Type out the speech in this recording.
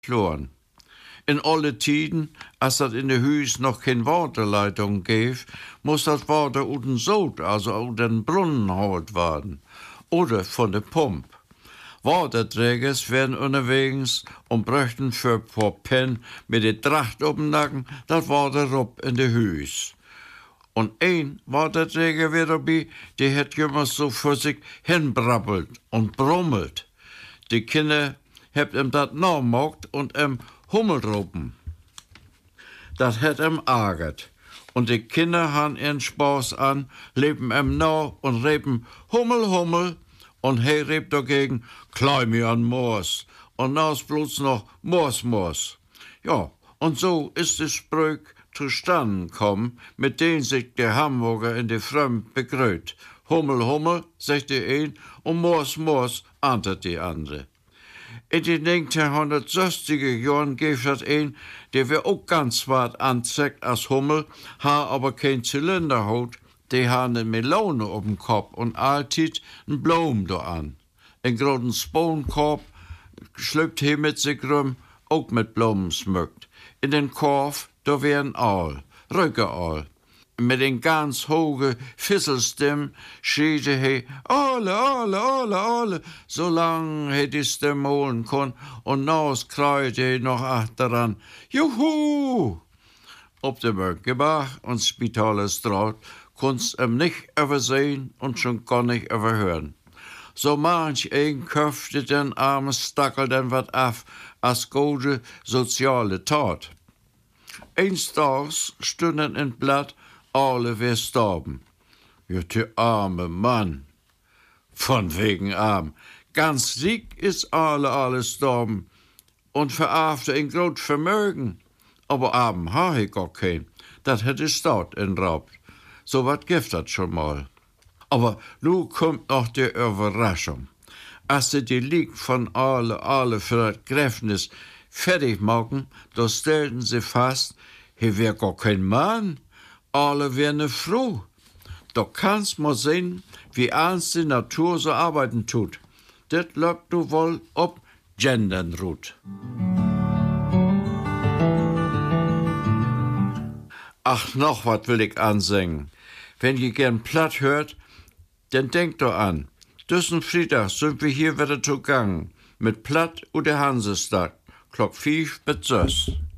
verloren. In alle Tiden, als das in de Hüs noch kein Waterleitung gäf, muss das Wasser aus dem Sod, also aus den Brunnen geholt werden. Oder von der Pump. Waterträgers werden unterwegs und bräuchten für Pen mit der Tracht auf dem Nacken das Wasser rup in de Hüs. Und ein Waterträger wird dabei, der hat immer so für sich hinbrabbelt und brummelt. Die Kinder habt ihm dat nachgemacht und Hummelropen. Das hat ärgert. Und die Kinder han ihren Spaß an, leben nach und reden Hummel, Hummel. Und er rebt dagegen, klei mir an Moors. Und naus bloß noch Moors, Moors. Ja, und so ist es Sprüch zustande gekommen, mit denen sich der Hamburger in der Fremd begrüßt. Hummel, Hummel, sagt der ein, und Moors, Moors, antwortet die andere. In den 1960er Jahren gab es ein, der wir auch ganz weit anzeigt als Hummel, aber kein Zylinder hat, die haben eine Melone auf dem Kopf und alltid ein Blum da an. Ein großen Sponkorb schlüpft er mit sich rum, auch mit Blumen schmückt. In den Korb, da wär ein Aal, Rückeaal. Mit den ganz hohen Fisselstimmen schrie er, alle, alle, alle, alle, so lang er die Stimme holen kon, und naus kreute er noch achteran, Juhu! Auf der Mörkebach und Spitalerstraat konnt's nicht übersehen und schon gar nicht überhören. So manch ein köpfte den armen Stackel dann wat af, als gute soziale Tat. Eins Tages stünden in Blatt, alle wär storben. Ja, der arme Mann. Von wegen arm. Ganz sieg ist alle storben. Und verarfte ein groot Vermögen. Aber arm ha ich gar kein. Dat hätte Staat entraubt. So wat gibt dat schon mal. Aber nu kommt noch die Überraschung. Als sie die Lieg von alle für das Gräfnis fertig machen, da stellten sie fast, hier wär gar kein Mann. Alle wären ne Frau. Da kannst mal sehen, wie ernst die Natur so arbeiten tut. Det läuft du wohl ob Gendern ruht. Ach, noch wat will ich ansingen. Wenn ihr gern platt hört, dann denkt doch an. Diesen Freitag sind wir hier wieder zugangen. Mit platt und der Hansestag. Klock 5 bis 6.